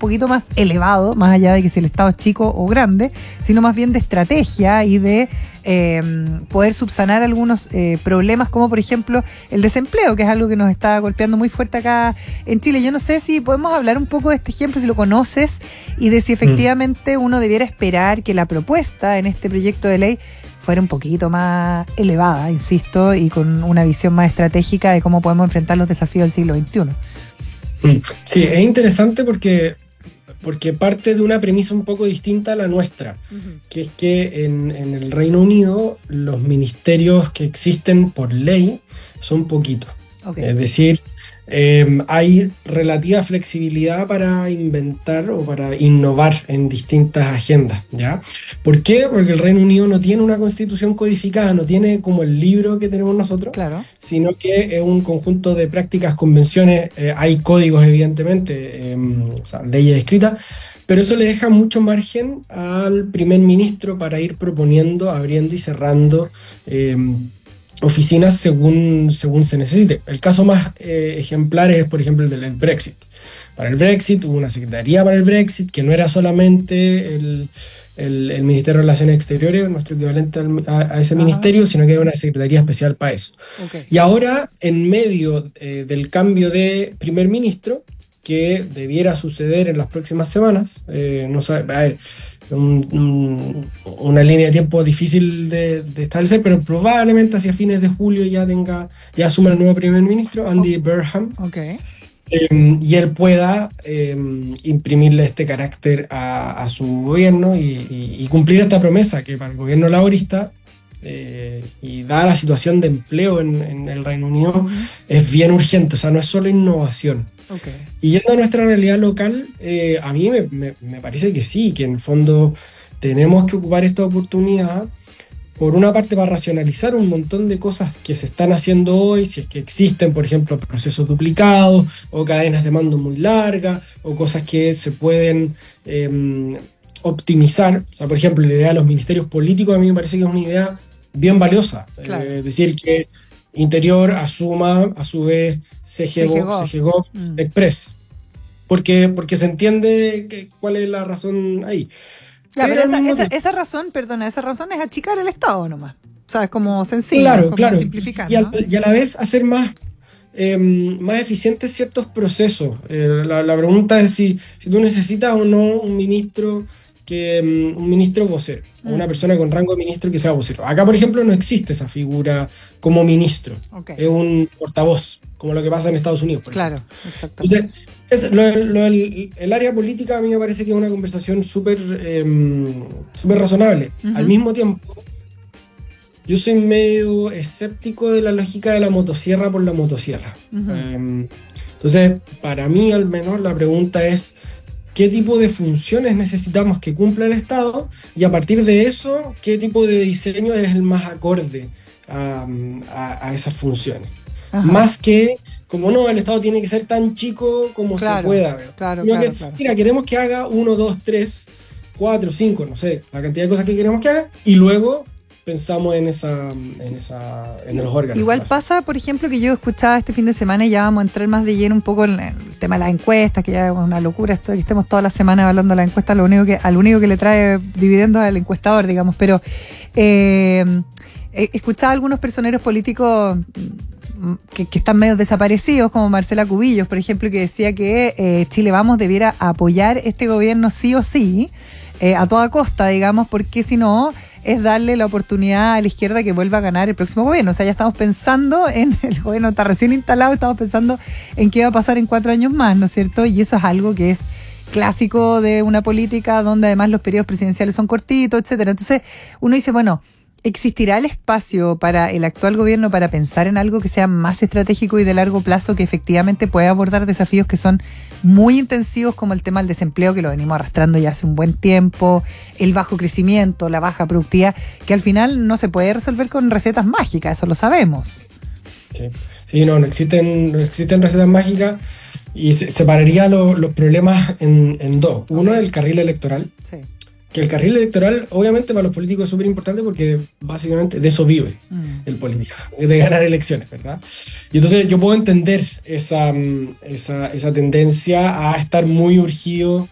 poquito más elevado, más allá de que si el Estado es chico o grande, sino más bien de estrategia y de poder subsanar algunos problemas, como por ejemplo el desempleo, que es algo que nos está golpeando muy fuerte acá en Chile. Yo no sé si podemos hablar un poco de este ejemplo, si lo conoces, y de si efectivamente uno debiera esperar que la propuesta en este proyecto de ley fuera un poquito más elevada, insisto, y con una visión más estratégica de cómo podemos enfrentar los desafíos del siglo XXI. Sí, es interesante porque parte de una premisa un poco distinta a la nuestra, que es que en el Reino Unido los ministerios que existen por ley son poquitos. Okay. Es decir, hay relativa flexibilidad para inventar o para innovar en distintas agendas, ¿ya? ¿Por qué? Porque el Reino Unido no tiene una constitución codificada, no tiene como el libro que tenemos nosotros, claro, sino que es un conjunto de prácticas, convenciones, hay códigos evidentemente, o sea, leyes escritas, pero eso le deja mucho margen al primer ministro para ir proponiendo, abriendo y cerrando oficinas según se necesite. El caso más ejemplar es, por ejemplo, el del Brexit. Para el Brexit hubo una secretaría para el Brexit que no era solamente el Ministerio de Relaciones Exteriores, nuestro equivalente a ese ministerio, sino que era una secretaría especial para eso. Okay. Y ahora, en medio del cambio de primer ministro, que debiera suceder en las próximas semanas, no sabe, a ver, una línea de tiempo difícil de establecer, pero probablemente hacia fines de julio ya asuma el nuevo primer ministro, Andy Burnham, okay. Y él pueda imprimirle este carácter a su gobierno y cumplir esta promesa que para el gobierno laborista, y dada la situación de empleo en el Reino Unido, es bien urgente, o sea, no es solo innovación. Okay. Y yendo a nuestra realidad local, a mí me parece que sí, que en el fondo tenemos que ocupar esta oportunidad, por una parte para racionalizar un montón de cosas que se están haciendo hoy, si es que existen, por ejemplo, procesos duplicados, o cadenas de mando muy largas, o cosas que se pueden optimizar. O sea, por ejemplo, la idea de los ministerios políticos a mí me parece que es una idea bien valiosa. Claro. Es decir, que Interior asuma a su vez CGGO Express, porque se entiende cuál es la razón ahí. Ya, pero esa razón es achicar el Estado nomás. O sea, es como sencillo, claro, como claro. Simplificar, y a la vez hacer más eficientes ciertos procesos. La pregunta es si tú necesitas o no un ministro vocero, o una persona con rango de ministro que sea vocero. Acá, por ejemplo, no existe esa figura como ministro. Okay. Es un portavoz, como lo que pasa en Estados Unidos, por claro, ejemplo. Exactamente. Entonces, el área política a mí me parece que es una conversación súper razonable. Al mismo tiempo, yo soy medio escéptico de la lógica de la motosierra por la motosierra. Entonces, para mí al menos, la pregunta es qué tipo de funciones necesitamos que cumpla el Estado, y a partir de eso, qué tipo de diseño es el más acorde a esas funciones. Ajá. Más que, como no, el Estado tiene que ser tan chico como se pueda. Claro. Mira, queremos que haga 1, 2, 3, 4, 5, no sé, la cantidad de cosas que queremos que haga, y luego pensamos en los órganos. Igual pasa, por ejemplo, que yo escuchaba este fin de semana, y ya vamos a entrar más de lleno un poco en el tema de las encuestas, que ya es una locura esto de que estemos toda la semana hablando de las encuestas, al único que le trae dividendos al encuestador, digamos, pero escuchaba a algunos personeros políticos que están medio desaparecidos, como Marcela Cubillos, por ejemplo, que decía que Chile Vamos debiera apoyar este gobierno sí o sí, a toda costa, digamos, porque si no es darle la oportunidad a la izquierda que vuelva a ganar el próximo gobierno. O sea, ya estamos pensando en el gobierno, está recién instalado, estamos pensando en qué va a pasar en 4 años más, ¿no es cierto? Y eso es algo que es clásico de una política donde además los periodos presidenciales son cortitos, etcétera. Entonces uno dice, bueno, ¿existirá el espacio para el actual gobierno para pensar en algo que sea más estratégico y de largo plazo, que efectivamente pueda abordar desafíos que son muy intensivos, como el tema del desempleo, que lo venimos arrastrando ya hace un buen tiempo, el bajo crecimiento, la baja productividad, que al final no se puede resolver con recetas mágicas, eso lo sabemos? Sí, no existen recetas mágicas, y separaría los problemas en dos. Uno es el carril electoral. Sí. Que el carril electoral, obviamente, para los políticos es súper importante, porque básicamente de eso vive el político, de ganar elecciones, ¿verdad? Y entonces yo puedo entender esa tendencia a estar muy urgido